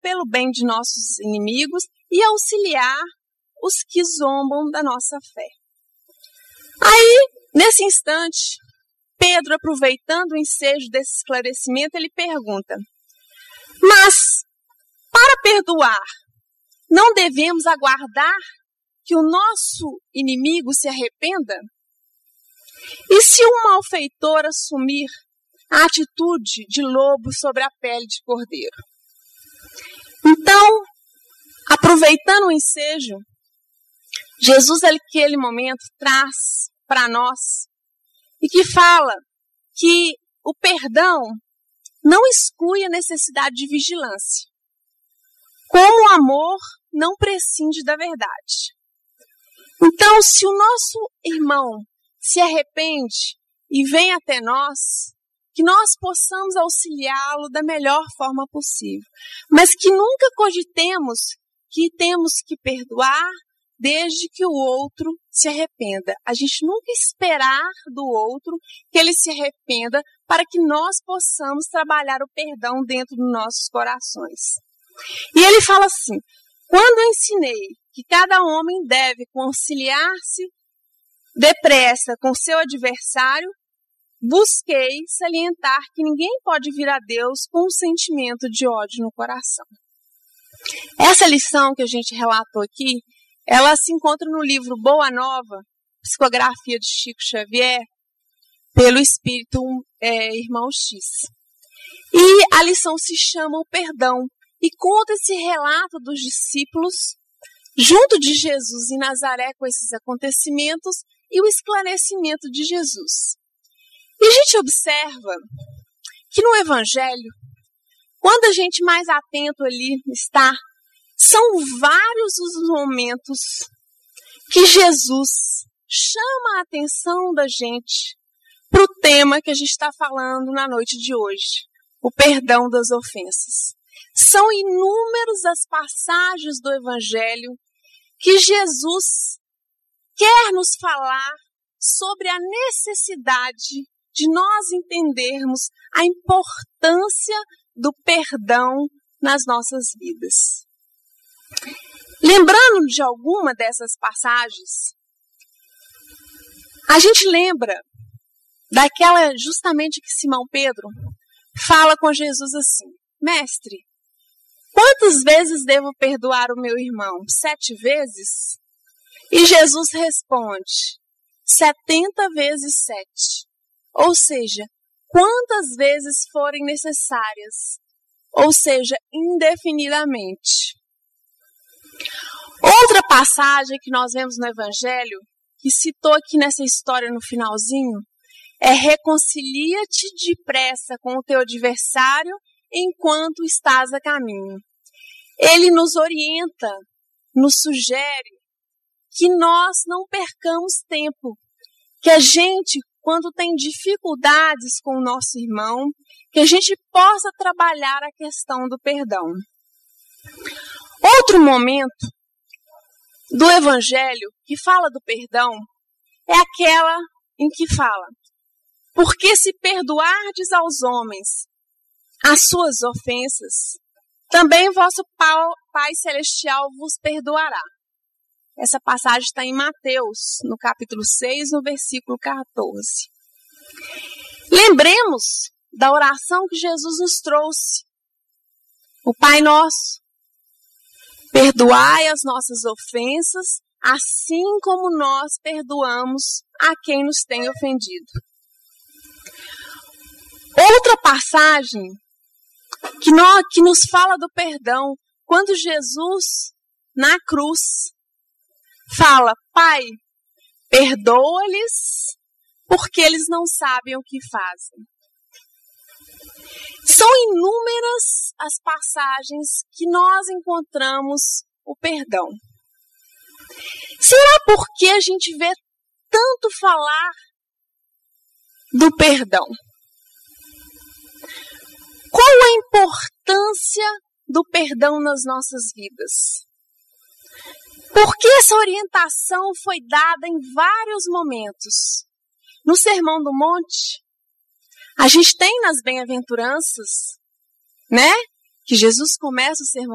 pelo bem de nossos inimigos e auxiliar os que zombam da nossa fé. Aí, nesse instante, Pedro, aproveitando o ensejo desse esclarecimento, ele pergunta: mas, para perdoar, não devemos aguardar que o nosso inimigo se arrependa? E se um malfeitor assumir a atitude de lobo sobre a pele de cordeiro? Então, aproveitando o ensejo, Jesus, naquele momento, traz para nós e que fala que o perdão não exclui a necessidade de vigilância, como o amor não prescinde da verdade. Então, se o nosso irmão se arrepende e vem até nós, que nós possamos auxiliá-lo da melhor forma possível, mas que nunca cogitemos que temos que perdoar desde que o outro se arrependa. A gente nunca esperar do outro que ele se arrependa para que nós possamos trabalhar o perdão dentro dos nossos corações. E ele fala assim: quando eu ensinei que cada homem deve conciliar-se depressa com seu adversário, busquei salientar que ninguém pode vir a Deus com um sentimento de ódio no coração. Essa lição que a gente relatou aqui, ela se encontra no livro Boa Nova, Psicografia de Chico Xavier, pelo Espírito Irmão X. E a lição se chama O Perdão, e conta esse relato dos discípulos, junto de Jesus em Nazaré com esses acontecimentos e o esclarecimento de Jesus. E a gente observa que no Evangelho, quando a gente mais atento ali está, são vários os momentos que Jesus chama a atenção da gente para o tema que a gente está falando na noite de hoje, o perdão das ofensas. São inúmeras as passagens do Evangelho que Jesus quer nos falar sobre a necessidade de nós entendermos a importância do perdão nas nossas vidas. Lembrando de alguma dessas passagens, a gente lembra daquela justamente que Simão Pedro fala com Jesus assim: mestre, quantas vezes devo perdoar o meu irmão? 7 vezes? E Jesus responde: 70 vezes 7. Ou seja, quantas vezes forem necessárias. Ou seja, indefinidamente. Outra passagem que nós vemos no Evangelho, que citou aqui nessa história no finalzinho, é: reconcilia-te depressa com o teu adversário enquanto estás a caminho. Ele nos orienta, nos sugere que nós não percamos tempo, que a gente, quando tem dificuldades com o nosso irmão, que a gente possa trabalhar a questão do perdão. Outro momento do Evangelho que fala do perdão é aquela em que fala: porque se perdoardes aos homens as suas ofensas, também vosso Pai Celestial vos perdoará. Essa passagem está em Mateus, no capítulo 6, no versículo 14. Lembremos da oração que Jesus nos trouxe. O Pai Nosso: perdoai as nossas ofensas, assim como nós perdoamos a quem nos tem ofendido. Outra passagem que nos fala do perdão, quando Jesus, na cruz, fala: Pai, perdoa-lhes, porque eles não sabem o que fazem. São inúmeras as passagens que nós encontramos o perdão. Será porque a gente vê tanto falar do perdão? Qual a importância do perdão nas nossas vidas? Porque essa orientação foi dada em vários momentos. No Sermão do Monte, a gente tem nas bem-aventuranças, né? Que Jesus começa o Sermão